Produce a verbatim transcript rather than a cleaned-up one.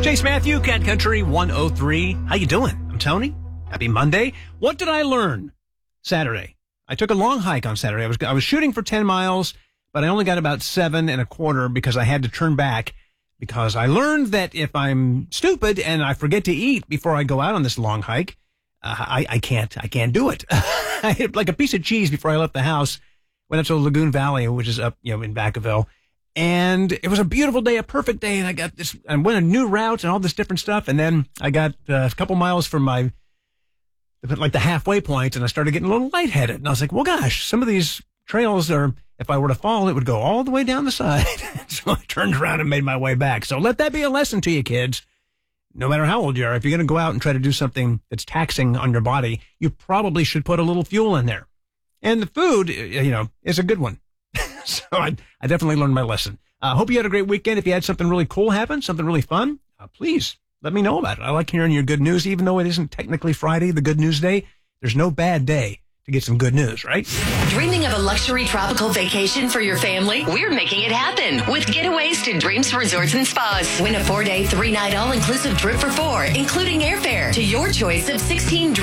Chase Matthew, Cat Country one oh three. How you doing? I'm Tony. Happy Monday. What did I learn Saturday? I took a long hike on Saturday. I was I was shooting for ten miles, but I only got about seven and a quarter because I had to turn back because I learned that if I'm stupid and I forget to eat before I go out on this long hike, uh, I, I can't I can't do it. I had like a piece of cheese before I left the house. Went up to Lagoon Valley, which is up, you know, in Vacaville. And it was a beautiful day, a perfect day. And I got this, I went a new route and all this different stuff. And then I got uh, a couple miles from my, like the halfway point, and I started getting a little lightheaded. And I was like, well, gosh, some of these trails are, if I were to fall, it would go all the way down the side. So I turned around and made my way back. So let that be a lesson to you, kids. No matter how old you are, if you're going to go out and try to do something that's taxing on your body, you probably should put a little fuel in there. And the food, you know, is a good one. So I, I definitely learned my lesson. I uh, hope you had a great weekend. If you had something really cool happen, something really fun, uh, please let me know about it. I like hearing your good news, even though it isn't technically Friday, the good news day. There's no bad day to get some good news, right? Dreaming of a luxury tropical vacation for your family? We're making it happen with Getaways to Dreams Resorts and Spas. Win a four-day, three-night all-inclusive trip for four, including airfare, to your choice of sixteen